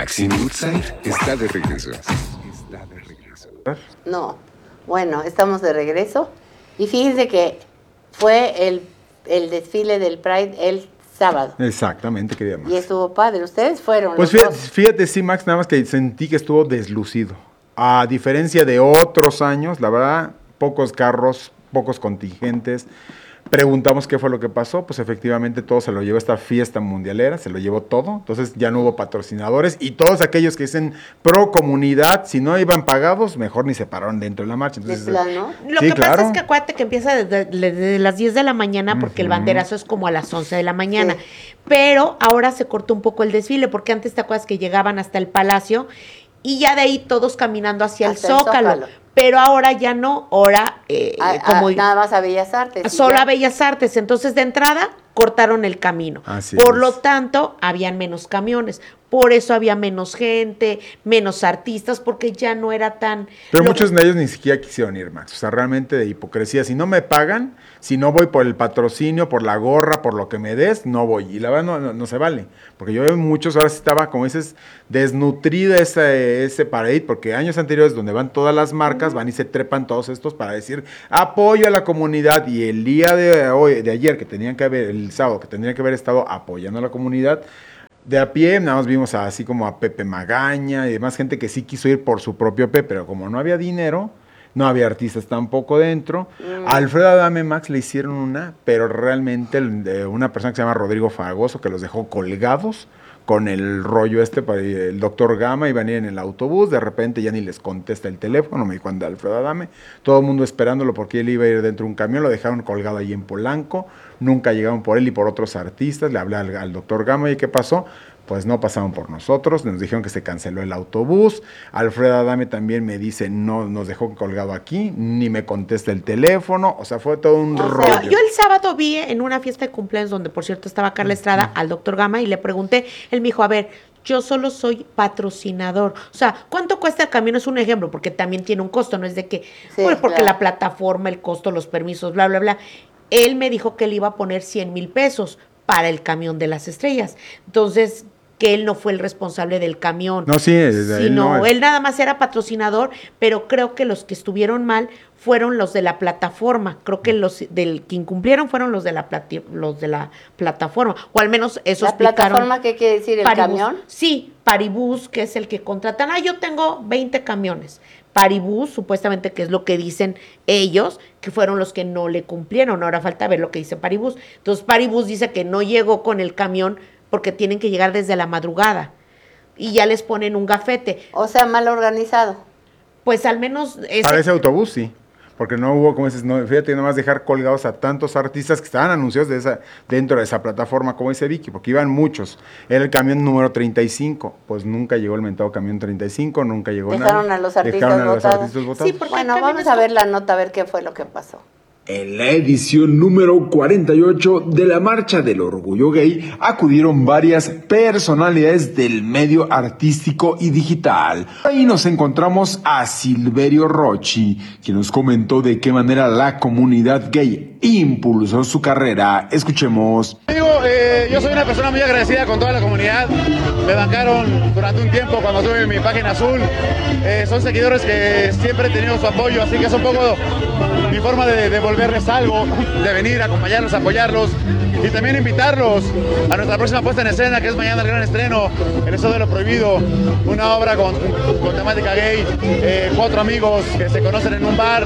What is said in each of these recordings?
Maxine Woodside está de regreso. No, bueno, estamos de regreso. Y fíjense que fue el desfile del Pride el sábado. Exactamente, querida Max. Y estuvo padre. Ustedes fueron. Pues fíjate, sí, Max, nada más que sentí que estuvo deslucido. A diferencia de otros años, la verdad, pocos carros, pocos contingentes. Preguntamos qué fue lo que pasó, pues efectivamente todo se lo llevó esta fiesta mundialera, se lo llevó todo, entonces ya no hubo patrocinadores y todos aquellos que dicen pro comunidad, si no iban pagados, mejor ni se pararon dentro de la marcha. Entonces, ¿de plano? Lo sí, que claro. pasa es que acuérdate que empieza desde las 10 de la mañana porque el banderazo es como a las 11 de la mañana, Sí. pero ahora se cortó un poco el desfile porque antes te acuerdas que llegaban hasta el Palacio y ya de ahí todos caminando hacia el Hasta el Zócalo. Zócalo. Pero ahora ya no, ahora como Nada más a Bellas Artes. y solo ya. a Bellas Artes, entonces de entrada cortaron el camino. Así Por es. lo tanto, habían menos camiones. Por eso había menos gente, menos artistas, porque ya no era tan... Pero muchos de ellos ni siquiera quisieron ir, Max. O sea, realmente de hipocresía. Si no me pagan, si no voy por el patrocinio, por la gorra, por lo que me des, no voy. Y la verdad no se vale. Porque yo veo muchos, ahora sí estaba, como dices, desnutrida ese parade, porque años anteriores donde van todas las marcas, van y se trepan todos estos para decir apoyo a la comunidad. Y el día de ayer, que tenían que haber, el sábado, que tendrían que haber estado apoyando a la comunidad, de a pie, nada más vimos así como a Pepe Magaña y demás gente que sí quiso ir por su propio pie, pero como no había dinero, no había artistas tampoco dentro. A Alfredo Adame, Max, le hicieron una, pero realmente una persona que se llama Rodrigo Fragoso, que los dejó colgados con el rollo el doctor Gama, iban a ir en el autobús, de repente ya ni les contesta el teléfono, me dijo de Alfredo Adame, todo el mundo esperándolo porque él iba a ir dentro de un camión, lo dejaron colgado ahí en Polanco, nunca llegaron por él y por otros artistas, le hablé al doctor Gama y ¿qué pasó? Pues no pasaron por nosotros, nos dijeron que se canceló el autobús, Alfredo Adame también me dice, no nos dejó colgado aquí, ni me contesta el teléfono, o sea, fue todo un rollo. Yo el sábado vi en una fiesta de cumpleaños, donde por cierto estaba Carla Estrada, al doctor Gama, y le pregunté, él me dijo, a ver, yo solo soy patrocinador. O sea, ¿cuánto cuesta el camión? Es un ejemplo, porque también tiene un costo, no es de que, Sí, pues, porque claro. la plataforma, el costo, los permisos, bla, bla, bla. Él me dijo que él iba a poner 100,000 pesos para el camión de las estrellas. Entonces, que él no fue el responsable del camión. No, sí, sino no, él nada más era patrocinador, pero creo que los que estuvieron mal fueron los de la plataforma. Creo que los que incumplieron fueron los de la plataforma, o al menos eso ¿La explicaron. plataforma qué quiere decir? ¿El Paribus. camión? Sí, Paribus, que es el que contratan. Yo tengo 20 camiones. Paribus, supuestamente, que es lo que dicen ellos, que fueron los que no le cumplieron. Ahora falta ver lo que dice Paribus. Entonces, Paribus dice que no llegó con el camión porque tienen que llegar desde la madrugada y ya les ponen un gafete. O sea, mal organizado. Pues al menos Para ese autobús, sí. Porque no hubo, como dices, no, fíjate, nomás dejar colgados a tantos artistas que estaban anunciados dentro de esa plataforma, como dice Vicky, porque iban muchos. Era el camión número 35, pues nunca llegó el mentado camión 35, nunca llegó Dejaron nadie. a los artistas Dejaron a los botados. artistas botados. Sí, porque Bueno, hay vamos camiones a ver la nota, a ver qué fue lo que pasó. En la edición número 48 de la Marcha del Orgullo Gay acudieron varias personalidades del medio artístico y digital. Ahí nos encontramos a Silverio Rocci, quien nos comentó de qué manera la comunidad gay impulsó su carrera. Escuchemos. Yo soy una persona muy agradecida con toda la comunidad. Me bancaron durante un tiempo cuando tuve mi página azul. Son seguidores que siempre he tenido su apoyo, así que es un poco mi forma de devolverles algo, de venir, acompañarlos, apoyarlos y también invitarlos a nuestra próxima puesta en escena, que es mañana el gran estreno, El Eso de lo Prohibido, una obra con temática gay, 4 amigos que se conocen en un bar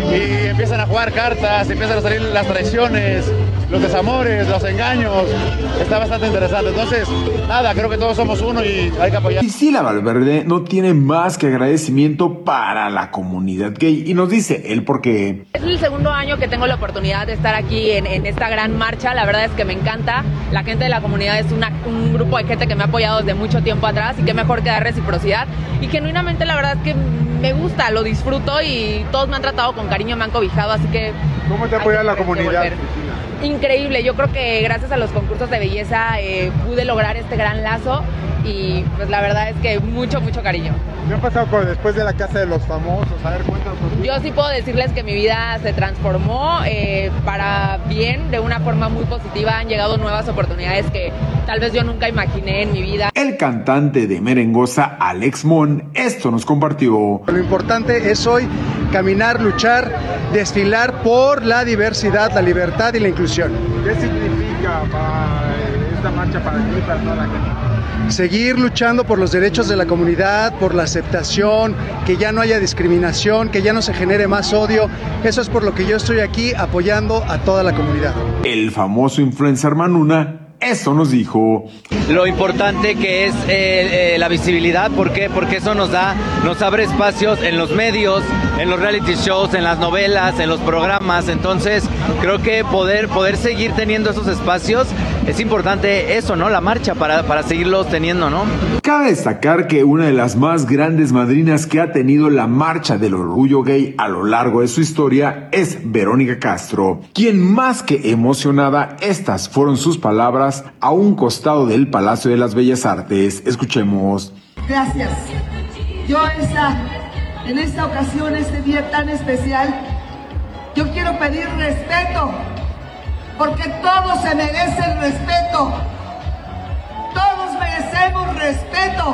y empiezan a jugar cartas, empiezan a salir las traiciones, los desamores, los engaños. Está bastante interesante. Entonces, nada, creo que todos somos uno y hay que apoyar. Priscila Valverde no tiene más que agradecimiento para la comunidad gay y nos dice el por qué. Es el segundo año que tengo la oportunidad de estar aquí en esta gran marcha. La verdad es que me encanta. La gente de la comunidad es un grupo de gente que me ha apoyado desde mucho tiempo atrás y qué mejor que dar reciprocidad. Y genuinamente la verdad es que me gusta, lo disfruto y todos me han tratado con cariño, me han cobijado, así que... ¿Cómo te apoya la comunidad? increíble. Yo creo que gracias a los concursos de belleza pude lograr este gran lazo y pues la verdad es que mucho cariño. ¿Qué ha pasado después de la Casa de los Famosos? A ver, cuéntanos. Yo sí puedo decirles que mi vida se transformó para bien, de una forma muy positiva. Han llegado nuevas oportunidades que tal vez yo nunca imaginé en mi vida. El cantante de merengosa Alex Mon esto nos compartió. Lo importante es hoy caminar, luchar, desfilar por la diversidad, la libertad y la inclusión. ¿Qué significa para esta marcha para ti y para toda la gente? Seguir luchando por los derechos de la comunidad, por la aceptación, que ya no haya discriminación, que ya no se genere más odio. Eso es por lo que yo estoy aquí apoyando a toda la comunidad. El famoso influencer Manuna esto nos dijo. Lo importante que es la visibilidad, ¿por qué? Porque eso nos abre espacios en los medios, en los reality shows, en las novelas, en los programas. Entonces creo que poder seguir teniendo esos espacios es importante, eso, ¿no? La marcha para seguirlos teniendo, ¿no? Cabe destacar que una de las más grandes madrinas que ha tenido la marcha del orgullo gay a lo largo de su historia es Verónica Castro, quien más que emocionada, estas fueron sus palabras a un costado del Palacio de las Bellas Artes. Escuchemos. Gracias. Yo en esta ocasión, este día tan especial, yo quiero pedir respeto, porque todos se merecen respeto. Todos merecemos respeto,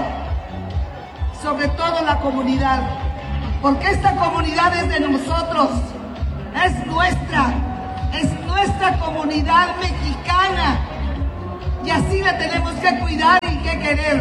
sobre todo la comunidad, porque esta comunidad es de nosotros, es nuestra comunidad mexicana, y así la tenemos que cuidar y que querer,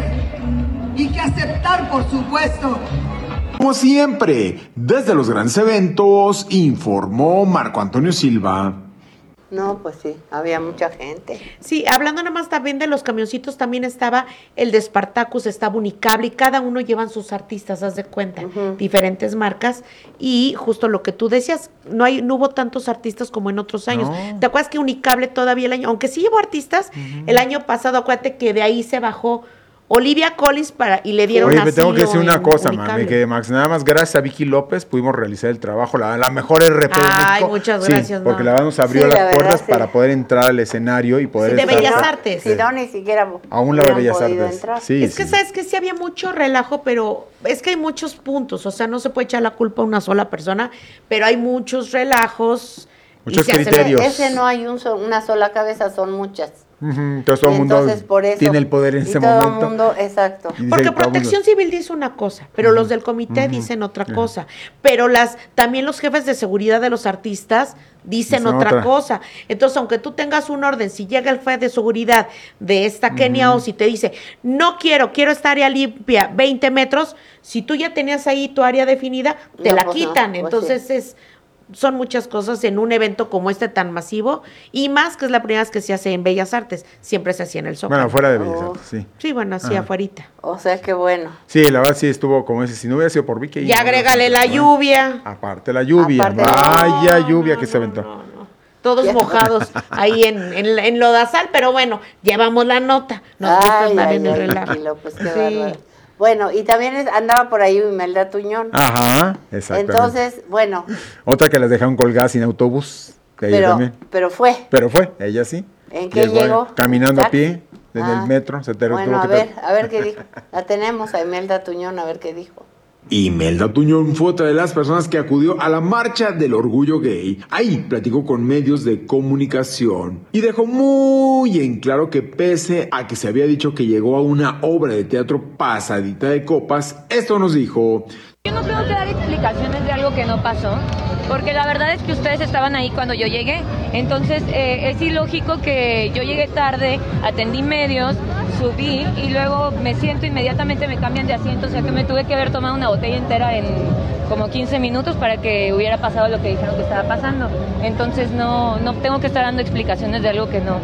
y que aceptar, por supuesto. Como siempre, desde los grandes eventos, informó Marco Antonio Silva. No, pues sí, había mucha gente. Sí, hablando nada más también de los camioncitos, también estaba el de Spartacus, estaba Unicable, y cada uno llevan sus artistas, haz de cuenta, diferentes marcas, y justo lo que tú decías, no hubo tantos artistas como en otros años. No. ¿Te acuerdas que Unicable todavía el año, aunque sí llevó artistas, el año pasado, acuérdate que de ahí se bajó Olivia Collins y le dieron Oye, asilo tengo que decir una cosa, Unicable. que Max, nada más gracias a Vicky López pudimos realizar el trabajo, la mejor RP de Ay, México. muchas Sí, gracias, porque no. la verdad nos abrió Sí, la las verdad, puertas sí. para poder entrar al escenario y poder Sí, de estar- Bellas Artes. Si no, ni siquiera Aún la de hubieran Bellas podido Artes. entrar. Sí, Es que sí. sabes que sí había mucho relajo, pero es que hay muchos puntos, o sea, no se puede echar la culpa a una sola persona, pero hay muchos relajos. y Muchos se hace- criterios. Ese no hay una sola cabeza, son muchas. Ujú, entonces todo el mundo Entonces, por eso, tiene el poder en y ese todo momento. el mundo, exacto. Y dice Porque todo el mundo- Protección Civil dice una cosa, pero los del comité dicen otra cosa. Pero también los jefes de seguridad de los artistas dicen Dicen otra otra. cosa. Entonces, aunque tú tengas un orden, si llega el jefe de seguridad de esta Kenia Oz y te dice, no quiero esta área limpia, 20 metros, si tú ya tenías ahí tu área definida, te No, la pues no, quitan. pues Entonces, son muchas cosas en un evento como este tan masivo, y más que es la primera vez que se hace en Bellas Artes, siempre se hacía en el Zócalo. Bueno, fuera de Bellas Oh. Artes, sí. Sí, bueno, así Ajá. afuerita. O sea que bueno. Sí, la verdad sí estuvo como ese, si no hubiera sido por Vicky. Ya agrégale la lluvia. Aparte la lluvia, Aparte- vaya No, lluvia no, que se no, aventó. no, no. Todos Ya. mojados ahí en lodazal, pero bueno, llevamos la nota. Nos gusta andar en el relajo. Vicky López, qué Sí. bárbaro. Bueno, y también andaba por ahí Imelda Tuñón. Ajá, exactamente. Entonces, bueno, Otra que las dejaron colgadas sin autobús, que ella también. pero fue. Pero fue, ella sí. ¿En qué llegó? Caminando a ¿Taxi? pie, en Ah. el metro, se te Bueno, tuvo a que- ver qué dijo. La tenemos a Imelda Tuñón, a ver qué dijo. Imelda Tuñón fue otra de las personas que acudió a la marcha del orgullo gay. Ahí platicó con medios de comunicación y dejó muy en claro que pese a que se había dicho que llegó a una obra de teatro pasadita de copas, esto nos dijo. Yo no tengo que dar explicaciones de algo que no pasó, porque la verdad es que ustedes estaban ahí cuando yo llegué. Entonces es ilógico que yo llegué tarde, atendí medios, subí y luego me siento, inmediatamente me cambian de asiento, o sea que me tuve que haber tomado una botella entera en como 15 minutos para que hubiera pasado lo que dijeron que estaba pasando. Entonces no tengo que estar dando explicaciones de algo que no.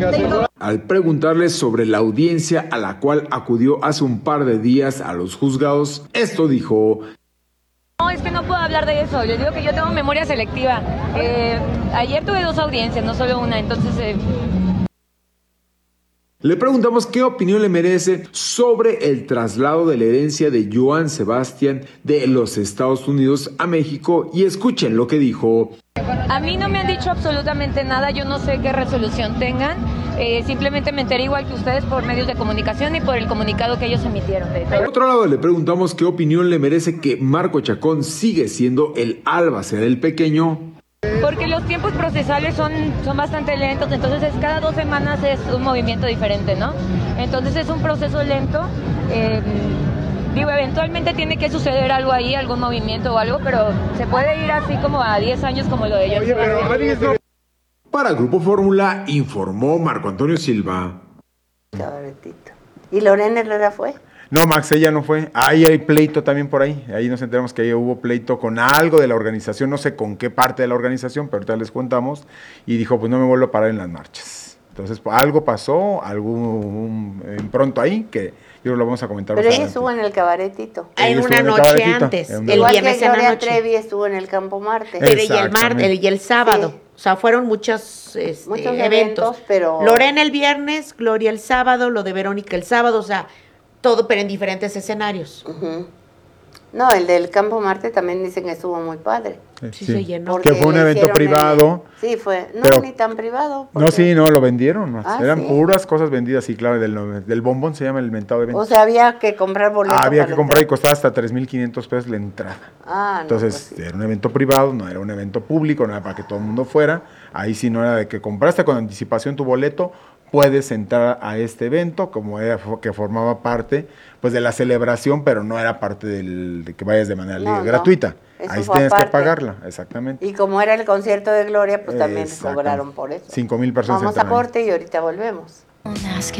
Al preguntarle sobre la audiencia a la cual acudió hace un par de días a los juzgados, esto dijo. No, es que no puedo hablar de eso. Les digo que yo tengo memoria selectiva. Ayer tuve 2 audiencias, no solo una, entonces Le preguntamos qué opinión le merece sobre el traslado de la herencia de Johann Sebastian de los Estados Unidos a México y escuchen lo que dijo. A mí no me han dicho absolutamente nada, yo no sé qué resolución tengan, simplemente me enteré igual que ustedes por medios de comunicación y por el comunicado que ellos emitieron. Por otro lado, le preguntamos qué opinión le merece que Marco Chacón sigue siendo el albacea del pequeño. Porque los tiempos procesales son bastante lentos, entonces cada 2 semanas es un movimiento diferente, ¿no? Entonces es un proceso lento. Digo, eventualmente tiene que suceder algo ahí, algún movimiento o algo, pero se puede ir así como a 10 años como lo de ellos. Para Grupo Fórmula, informó Marco Antonio Silva. Cabaretito. ¿Y Lorena Herrera fue? No, Max, ella no fue. Ahí hay pleito también por ahí. Ahí nos enteramos que ahí hubo pleito con algo de la organización, no sé con qué parte de la organización, pero ahorita les contamos. Y dijo, pues no me vuelvo a parar en las marchas. Entonces, pues, algo pasó, algún pronto ahí, que yo lo vamos a comentar. Pero ella estuvo en el cabaretito. En una noche antes. El viernes en la noche. Trevi estuvo en el Campo Marte. Y el sábado. Sí. O sea, fueron muchos eventos. Pero Lorena el viernes, Gloria el sábado, lo de Verónica el sábado, o sea, todo, pero en diferentes escenarios. No, el del Campo Marte también dicen que estuvo muy padre. Sí, se llenó. Que fue un evento privado. Sí, fue. No, pero, ni tan privado. No, sí, no, lo vendieron. Eran ¿sí? puras cosas vendidas, sí, claro, del bombón se llama el inventado evento. O sea, había que comprar boletos. Había que comprar y costaba hasta 3,500 pesos la entrada. Entonces, pues sí. Era un evento privado, no era un evento público, no era para que todo el mundo fuera. Ahí sí no era de que compraste con anticipación tu boleto, puedes entrar a este evento, como era que formaba parte pues de la celebración, pero no era parte de que vayas de manera gratuita. Ahí tienes que pagarla, exactamente. Y como era el concierto de Gloria, pues también cobraron por eso. 5,000 personas. Vamos a corte y ahorita volvemos.